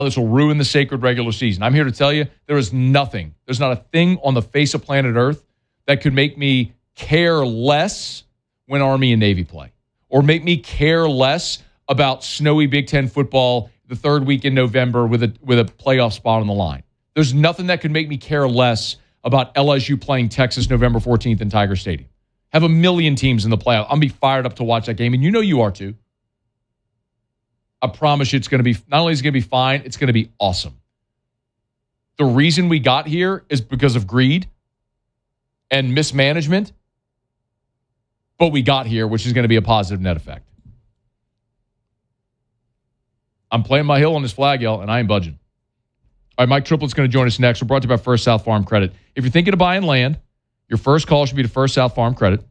This will ruin the sacred regular season. I'm here to tell you there is nothing. There's not a thing on the face of planet Earth that could make me care less when Army and Navy play, or make me care less about snowy Big Ten football the third week in November with a playoff spot on the line. There's nothing that could make me care less about LSU playing Texas November 14th in Tiger Stadium. Have a million teams in the playoff. I'm going to be fired up to watch that game, and you know you are too. I promise you it's going to be, not only is it going to be fine, it's going to be awesome. The reason we got here is because of greed and mismanagement, but we got here, which is going to be a positive net effect. I'm playing my hill on this flag, y'all, and I ain't budging. All right, Mike Triplett's going to join us next. We're brought to you by First South Farm Credit. If you're thinking of buying land, your first call should be to First South Farm Credit.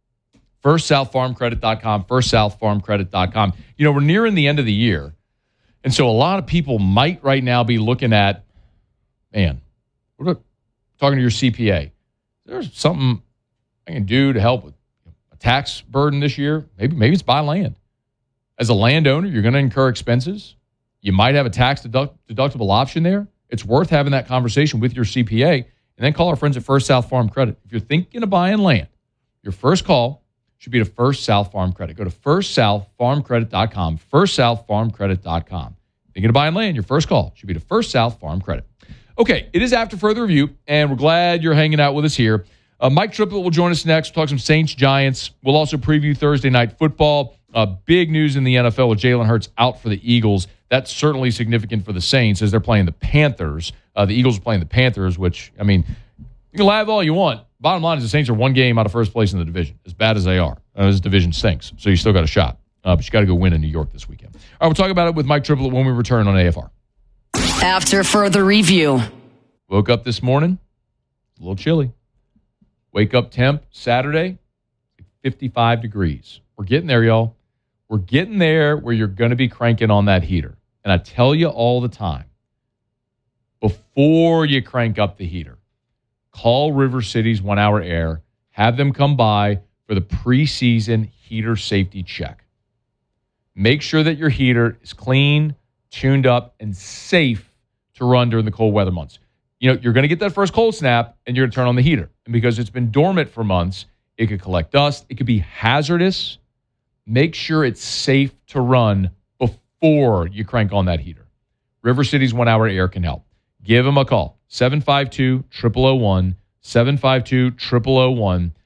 FirstSouthFarmCredit.com, FirstSouthFarmCredit.com. You know, we're nearing the end of the year, and so a lot of people might right now be looking at, man, talking to your CPA. There's something I can do to help with a tax burden this year. Maybe it's buy land. As a landowner, you're going to incur expenses. You might have a tax deductible option there. It's worth having that conversation with your CPA, and then call our friends at First South Farm Credit. If you're thinking of buying land, your first call should be to First South Farm Credit. Go to FirstSouthFarmCredit.com, FirstSouthFarmCredit.com. Thinking of buying land, your first call should be to First South Farm Credit. Okay, it is after further review, and we're glad you're hanging out with us here. Mike Triplett will join us next. We'll talk some Saints-Giants. We'll also preview Thursday night football. Big news in the NFL with Jalen Hurts out for the Eagles. That's certainly significant for the Saints as they're playing the Panthers. The Eagles are playing the Panthers, which, I mean, you can laugh all you want. Bottom line is the Saints are one game out of first place in the division, as bad as they are. This division stinks, so you still got a shot. But you got to go win in New York this weekend. All right, we'll talk about it with Mike Triplett when we return on AFR. After further review. Woke up this morning, a little chilly. Wake up temp Saturday, 55 degrees. We're getting there, y'all. We're getting there where you're going to be cranking on that heater. And I tell you all the time, before you crank up the heater, call River City's 1 Hour Air. Have them come by for the preseason heater safety check. Make sure that your heater is clean, tuned up, and safe to run during the cold weather months. You know, you're going to get that first cold snap, and you're going to turn on the heater. And because it's been dormant for months, it could collect dust. It could be hazardous. Make sure it's safe to run before you crank on that heater. River City's 1 Hour Air can help. Give them a call. 752-0001, 752-0001,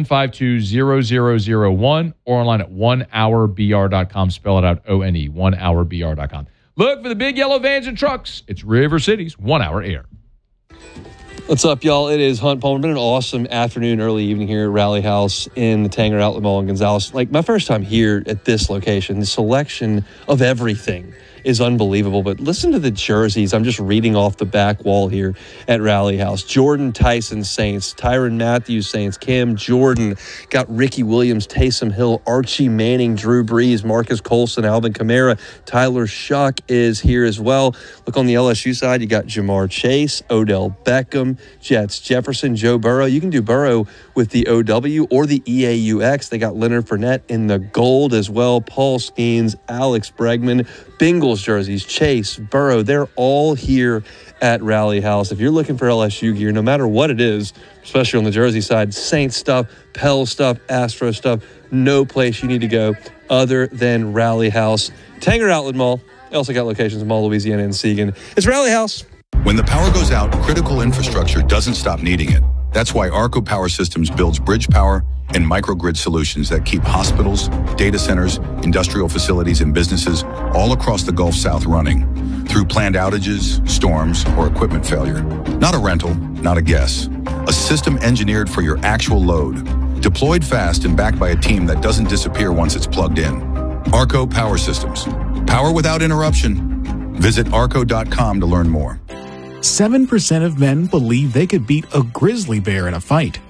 752-0001, or online at 1hourbr.com. Spell it out, O-N-E, 1hourbr.com. Look for the big yellow vans and trucks. It's River City's 1 Hour Air. What's up, y'all? It is Hunt Palmer. Been an awesome afternoon, early evening here at Rally House in the Tanger Outlet Mall in Gonzales. Like, my first time here at this location, the selection of everything is unbelievable. But listen to the jerseys. I'm just reading off the back wall here at Rally House. Jordan Tyson Saints, Tyrann Mathieu Saints, Cam Jordan, got Ricky Williams, Taysom Hill, Archie Manning, Drew Brees, Marcus Colston, Alvin Kamara, Tyler Shuck is here as well. Look on the LSU side, you got Jamar Chase, Odell Beckham, Jets Jefferson, Joe Burrow. You can do Burrow with the OW or the EAUX. They got Leonard Fournette in the gold as well. Paul Skeens, Alex Bregman, Bengals jerseys, Chase, Burrow, they're all here at Rally House. If you're looking for LSU gear, no matter what it is, especially on the jersey side, Saints stuff, Pell stuff, Astro stuff, no place you need to go other than Rally House. Tanger Outlet Mall. They also got locations in Mall, Louisiana, and Seguin. It's Rally House. When the power goes out, critical infrastructure doesn't stop needing it. That's why Arco Power Systems builds bridge power and microgrid solutions that keep hospitals, data centers, industrial facilities, and businesses all across the Gulf South running through planned outages, storms, or equipment failure. Not a rental, not a guess. A system engineered for your actual load, deployed fast and backed by a team that doesn't disappear once it's plugged in. Arco Power Systems. Power without interruption. Visit arco.com to learn more. 7% of men believe they could beat a grizzly bear in a fight.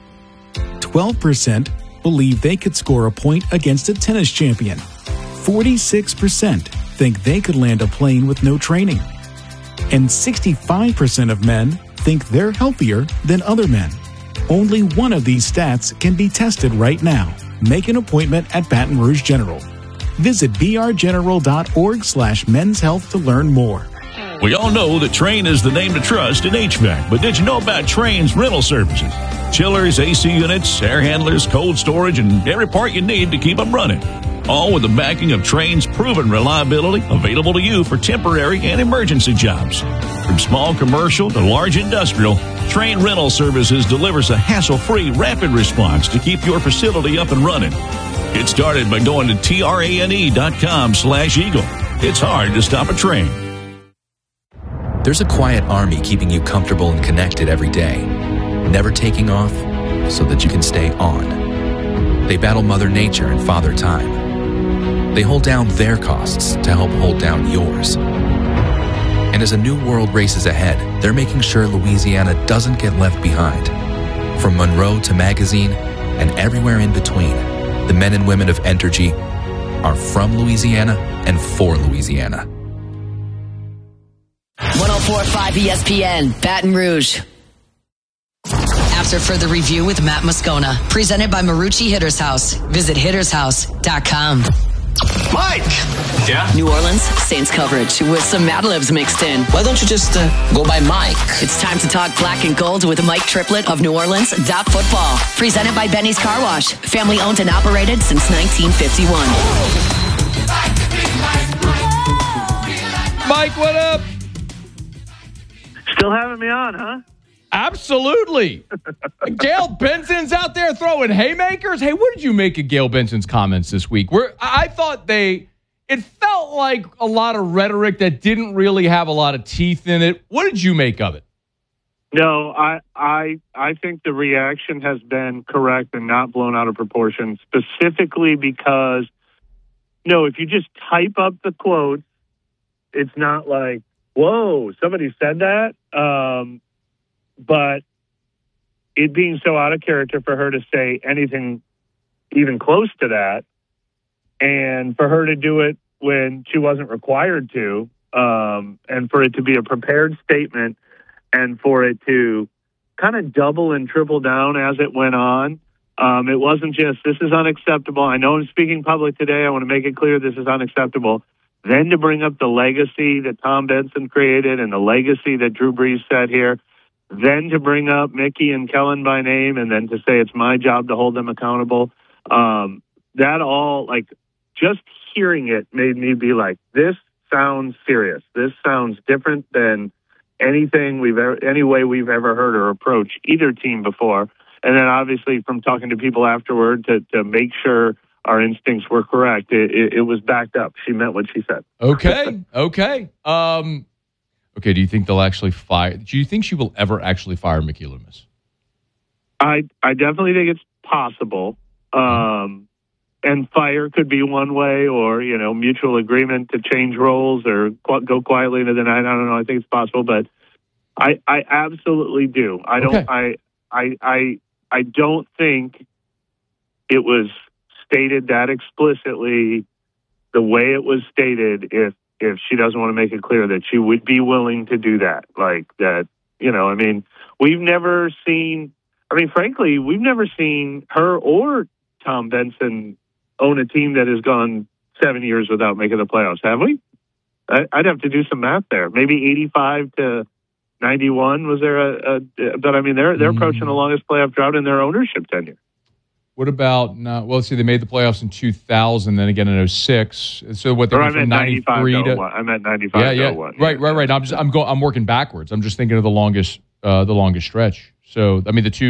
12% believe they could score a point against a tennis champion. 46% think they could land a plane with no training. And 65% of men think they're healthier than other men. Only one of these stats can be tested right now. Make an appointment at Baton Rouge General. Visit brgeneral.org/men's health to learn more. We all know that Trane is the name to trust in HVAC, but did you know about Trane's rental services? Chillers, AC units, air handlers, cold storage, and every part you need to keep them running. All with the backing of Trane's proven reliability, available to you for temporary and emergency jobs. From small commercial to large industrial, Trane Rental Services delivers a hassle-free rapid response to keep your facility up and running. Get started by going to trane.com/Eagle. It's hard to stop a train. There's a quiet army keeping you comfortable and connected every day, never taking off so that you can stay on. They battle Mother Nature and Father Time. They hold down their costs to help hold down yours. And as a new world races ahead, they're making sure Louisiana doesn't get left behind. From Monroe to Magazine and everywhere in between, the men and women of Entergy are from Louisiana and for Louisiana. 104.5 ESPN, Baton Rouge. After further review with Matt Moscona, presented by Marucci Hitter's House. Visit hittershouse.com. Mike! Yeah? New Orleans Saints coverage with some Mad Libs mixed in. Why don't you just go by Mike? It's time to talk black and gold with Mike Triplett of New Orleans Football. Presented by Benny's Car Wash. Family owned and operated since 1951. Mike, what up? Still having me on, huh? Absolutely. Gail Benson's out there throwing haymakers. Hey, what did you make of Gail Benson's comments this week? I thought it felt like a lot of rhetoric that didn't really have a lot of teeth in it. What did you make of it? No, I think the reaction has been correct and not blown out of proportion, specifically because, if you just type up the quotes, it's not like, whoa, somebody said that. But it being so out of character for her to say anything even close to that, and for her to do it when she wasn't required to, and for it to be a prepared statement, and for it to kind of double and triple down as it went on. It wasn't just, this is unacceptable. I know I'm speaking public today. I want to make it clear this is unacceptable. Then to bring up the legacy that Tom Benson created and the legacy that Drew Brees set here. Then to bring up Mickey and Kellen by name, and then to say it's my job to hold them accountable. That all, just hearing it made me be like, this sounds serious. This sounds different than any way we've ever heard or approached either team before. And then obviously from talking to people afterward to make sure our instincts were correct, it was backed up. She meant what she said. Okay. Okay, do you think they'll actually fire? Do you think she will ever actually fire Mickey Loomis? I definitely think it's possible. And fire could be one way, or, mutual agreement to change roles or go quietly into the night. I don't know. I think it's possible, but I absolutely do. I don't think it was stated that explicitly the way it was stated if she doesn't want to make it clear that she would be willing to do that. We've never seen, frankly, we've never seen her or Tom Benson own a team that has gone 7 years without making the playoffs, have we? I'd have to do some math there. Maybe 85 to 91 was there they're approaching the longest playoff drought in their ownership tenure. What about let's see, they made the playoffs in 2000, then again in 2006. So what they went from 93 to 1. I meant 95 to 01. Right. I'm working backwards. I'm just thinking of the longest stretch. So they made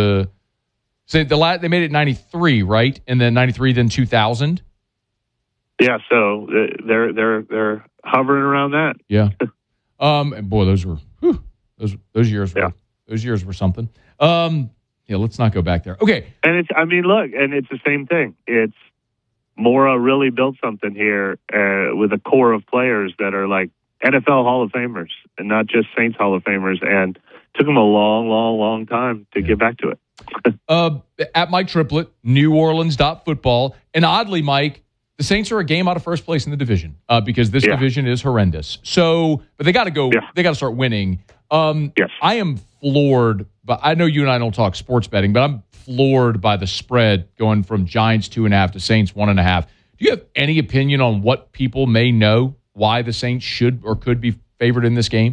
it 93, right? And then 93, then 2000. Yeah, so they're hovering around that. Yeah. And boy, those years were something. Yeah, let's not go back there. Okay. And it's the same thing. It's Mora really built something here with a core of players that are like NFL Hall of Famers and not just Saints Hall of Famers. And it took them a long, long, long time to get back to it. At Mike Triplett, New Orleans Football. And oddly, Mike, the Saints are a game out of first place in the division because this division is horrendous. So, but they got to go. Yeah. They got to start winning. Yes. I am floored, but I know you and I don't talk sports betting, but I'm floored by the spread going from Giants 2.5 to Saints 1.5. Do you have any opinion on what people may know why the Saints should or could be favorite in this game?